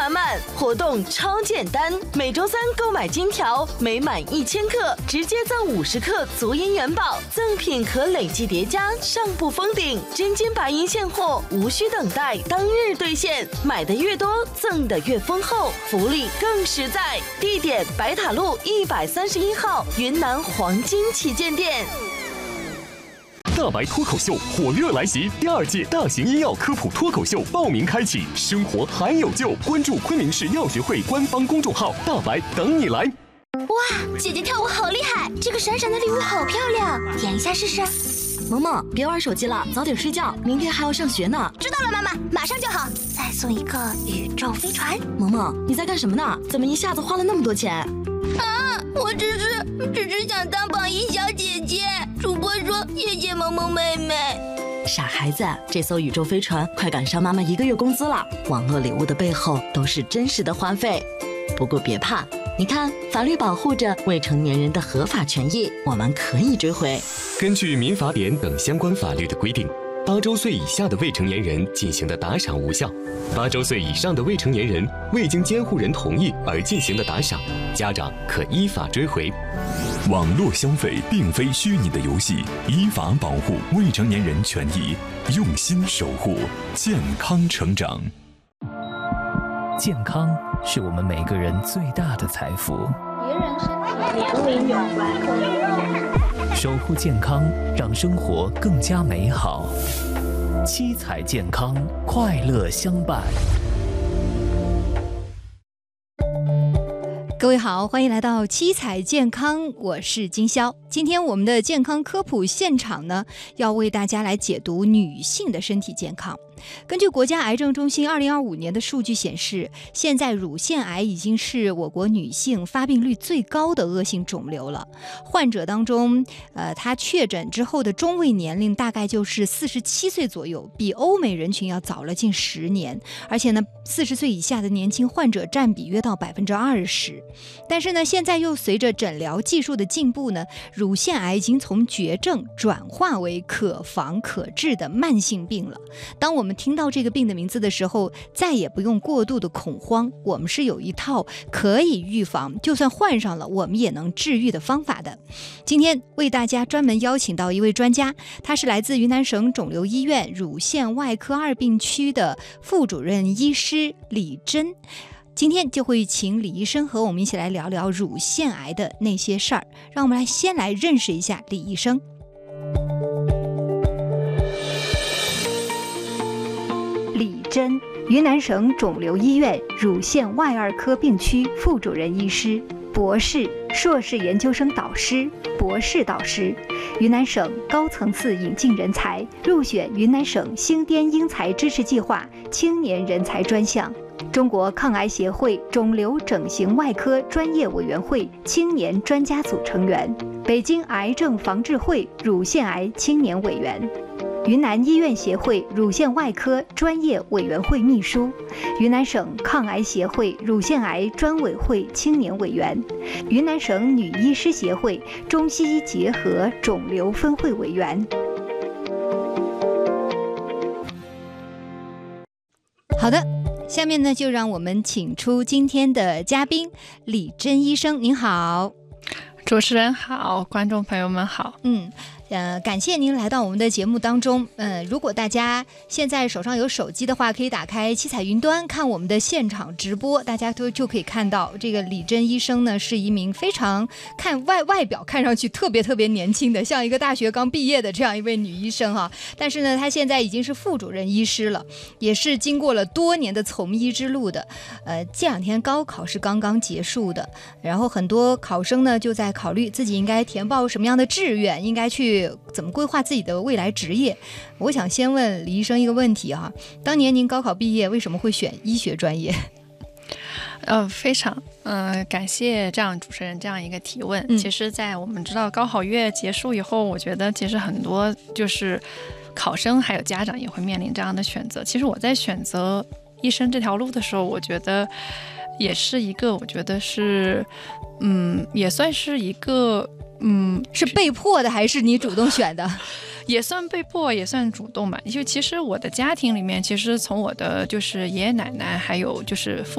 满满，活动超简单，每周三购买金条，每满1000克直接赠50克足银元宝，赠品可累计叠加，上不封顶，真金白银现货，无需等待，当日兑现，买的越多，赠的越丰厚，福利更实在。地点：白塔路131号云南黄金旗舰店。 大白脱口秀火热来袭，第2届大型医药科普脱口秀报名开启，生活还有救！关注昆明市药学会官方公众号“大白”，等你来。 哇，姐姐跳舞好厉害！这个闪闪的礼物好漂亮，点一下试试。 萌萌，别玩手机了，早点睡觉，明天还要上学呢。 知道了，妈妈，马上就好。再送一个宇宙飞船。 萌萌，你在干什么呢？怎么一下子花了那么多钱？ 我只是想当榜一小姐姐。主播说谢谢萌萌妹妹。 傻孩子，这艘宇宙飞船快赶上妈妈1个月工资了。网络礼物的背后都是真实的花费。不过别怕，你看，法律保护着未成年人的合法权益，我们可以追回。 根据民法典等相关法律的规定，8周岁以下的未成年人进行的打赏无效，8周岁以上的未成年人未经监护人同意而进行的打赏，家长可依法追回。 网络消费并非虚拟的游戏，依法保护未成年人权益，用心守护健康成长。 健康是我们每个人最大的财富。 别人身体年龄有关， 守护健康，让生活更加美好。七彩健康，快乐相伴。 各位好，欢迎来到七彩健康，我是金潇。今天我们的健康科普现场呢，要为大家来解读女性的身体健康。根据国家癌症中心2025年的数据显示，现在乳腺癌已经是我国女性发病率最高的恶性肿瘤了。患者当中，她确诊之后的中位年龄大概就是47岁左右，比欧美人群要早了近10年。而且呢，40岁以下的年轻患者占比约到20%。但是呢，现在又随着诊疗技术的进步呢，乳腺癌已经从绝症转化为可防可治的慢性病了。当我们听到这个病的名字的时候，再也不用过度的恐慌，我们是有一套可以预防，就算患上了我们也能治愈的方法的。今天为大家专门邀请到一位专家，他是来自云南省肿瘤医院乳腺外科2病区的副主任医师李珍。今天就会请李医生和我们一起来聊聊乳腺癌的那些事儿，让我们先来认识一下李医生。李珍，云南省肿瘤医院乳腺外2科病区副主任医师，博士、硕士研究生导师、博士导师，云南省高层次引进人才，入选云南省星滇英才支持计划青年人才专项，中国抗癌协会肿瘤整形外科专业委员会青年专家组成员，北京癌症防治会乳腺癌青年委员，云南医院协会乳腺外科专业委员会秘书，云南省抗癌协会乳腺癌专委会青年委员，云南省女医师协会中西医结合肿瘤分会委员。好的，下面呢，就让我们请出今天的嘉宾李珍医生。您好。 主持人好，观众朋友们好。 感谢您来到我们的节目当中。如果大家现在手上有手机的话，可以打开七彩云端看我们的现场直播，大家就可以看到这个李珍医生呢，是一名非常外表看上去特别年轻的，像一个大学刚毕业的这样一位女医生哈。但是呢，她现在已经是副主任医师了，也是经过了多年的从医之路的。这2天高考是刚刚结束的，然后很多考生呢就在考虑自己应该填报什么样的志愿，应该去怎么规划自己的未来职业。我想先问李医生一个问题哈，当年您高考毕业为什么会选医学专业？ 非常感谢这样主持人这样一个提问。其实在我们知道高考月结束以后，我觉得其实很多就是考生还有家长也会面临这样的选择。其实我在选择医生这条路的时候，我觉得也是一个，我觉得是也算是一个是被迫的还是你主动选的？ 也算被迫也算主动吧。就其实我的家庭里面，其实从我的就是爷爷奶奶还有就是父